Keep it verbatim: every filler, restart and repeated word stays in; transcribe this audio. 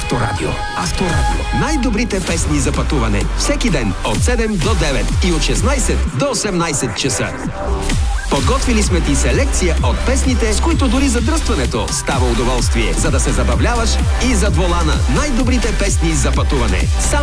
Авторадио. Авторадио. Най-добрите песни за пътуване. Всеки ден от седем до девет и от шестнайсет до осемнайсет часа. Подготвили сме ти селекция от песните, с които дори задръстването става удоволствие, за да се забавляваш и зад волана. Най-добрите песни за пътуване. Само